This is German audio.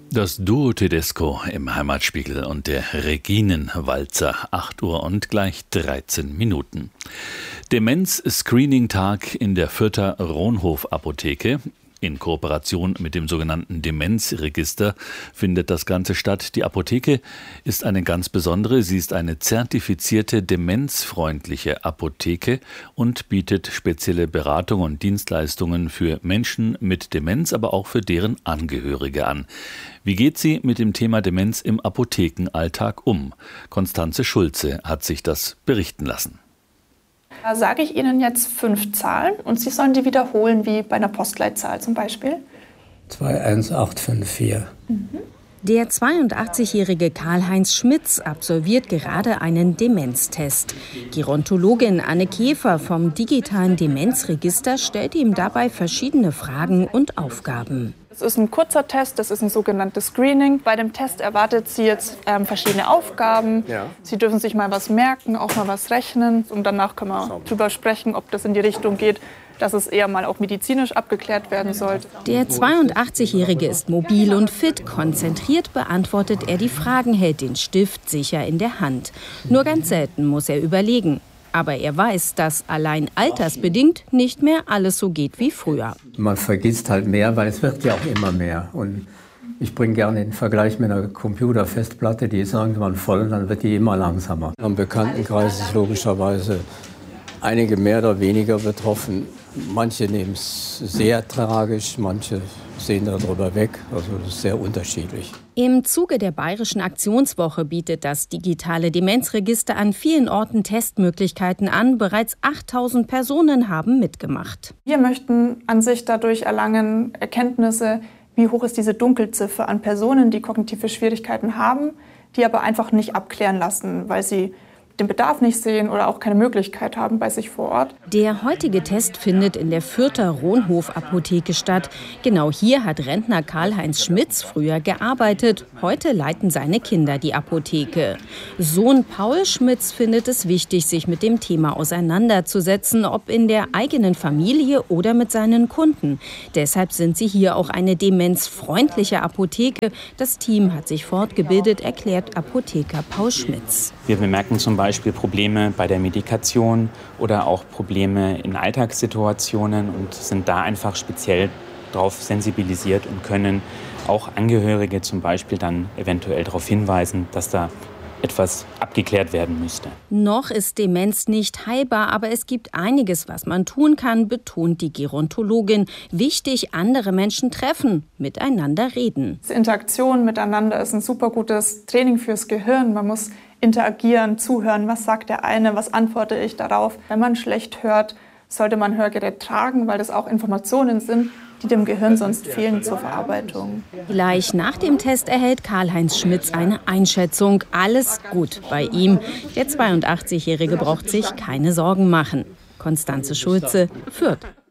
Das Duo Tedesco im Heimatspiegel und der Reginenwalzer, 8 Uhr und gleich 13 Minuten. Demenz-Screening-Tag in der Fürther Ronhof-Apotheke. In Kooperation mit dem sogenannten Demenzregister findet das Ganze statt. Die Apotheke ist eine ganz besondere. Sie ist eine zertifizierte demenzfreundliche Apotheke und bietet spezielle Beratung und Dienstleistungen für Menschen mit Demenz, aber auch für deren Angehörige an. Wie geht sie mit dem Thema Demenz im Apothekenalltag um? Konstanze Schulze hat sich das berichten lassen. Da sage ich Ihnen jetzt 5 Zahlen und Sie sollen die wiederholen, wie bei einer Postleitzahl zum Beispiel. 21854. Der 82-jährige Karl-Heinz Schmitz absolviert gerade einen Demenztest. Gerontologin Anne Käfer vom digitalen Demenzregister stellt ihm dabei verschiedene Fragen und Aufgaben. Das ist ein kurzer Test, das ist ein sogenanntes Screening. Bei dem Test erwartet Sie jetzt verschiedene Aufgaben. Ja. Sie dürfen sich mal was merken, auch mal was rechnen. Und danach können wir drüber sprechen, ob das in die Richtung geht, dass es eher mal auch medizinisch abgeklärt werden sollte. Der 82-Jährige ist mobil und fit. Konzentriert beantwortet er die Fragen, hält den Stift sicher in der Hand. Nur ganz selten muss er überlegen. Aber er weiß, dass allein altersbedingt nicht mehr alles so geht wie früher. Man vergisst halt mehr, weil es wird ja auch immer mehr. Und ich bringe gerne den Vergleich mit einer Computerfestplatte, die ist irgendwann voll und dann wird die immer langsamer. Am Bekanntenkreis ist logischerweise einige mehr oder weniger betroffen. Manche nehmen es sehr tragisch, manche sehen darüber weg. Also das ist sehr unterschiedlich. Im Zuge der Bayerischen Aktionswoche bietet das digitale Demenzregister an vielen Orten Testmöglichkeiten an. Bereits 8000 Personen haben mitgemacht. Wir möchten an sich dadurch erlangen Erkenntnisse, wie hoch ist diese Dunkelziffer an Personen, die kognitive Schwierigkeiten haben, die aber einfach nicht abklären lassen, weil sie den Bedarf nicht sehen oder auch keine Möglichkeit haben bei sich vor Ort. Der heutige Test findet in der Fürther Ronhof-Apotheke statt. Genau hier hat Rentner Karl-Heinz Schmitz früher gearbeitet. Heute leiten seine Kinder die Apotheke. Sohn Paul Schmitz findet es wichtig, sich mit dem Thema auseinanderzusetzen, ob in der eigenen Familie oder mit seinen Kunden. Deshalb sind sie hier auch eine demenzfreundliche Apotheke. Das Team hat sich fortgebildet, erklärt Apotheker Paul Schmitz. Wir bemerken zum Beispiel Probleme bei der Medikation oder auch Probleme in Alltagssituationen und sind da einfach speziell darauf sensibilisiert und können auch Angehörige zum Beispiel dann eventuell darauf hinweisen, dass da etwas abgeklärt werden müsste. Noch ist Demenz nicht heilbar, aber es gibt einiges, was man tun kann, betont die Gerontologin. Wichtig, andere Menschen treffen, miteinander reden. Die Interaktion miteinander ist ein super gutes Training fürs Gehirn. Man muss interagieren, zuhören, was sagt der eine, was antworte ich darauf. Wenn man schlecht hört, sollte man Hörgerät tragen, weil das auch Informationen sind, die dem Gehirn sonst fehlen zur Verarbeitung. Gleich nach dem Test erhält Karl-Heinz Schmitz eine Einschätzung. Alles gut bei ihm. Der 82-Jährige braucht sich keine Sorgen machen. Konstanze Schulze, Fürth.